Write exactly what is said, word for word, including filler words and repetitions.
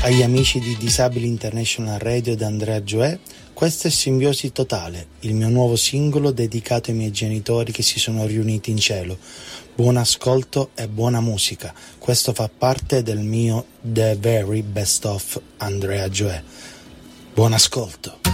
Agli amici di Disabili International Radio ed Andrea Gioè, questo è Simbiosi Totale, il mio nuovo singolo dedicato ai miei genitori che si sono riuniti in cielo. Buon ascolto e buona musica, questo fa parte del mio The Very Best of Andrea Gioè. Buon ascolto.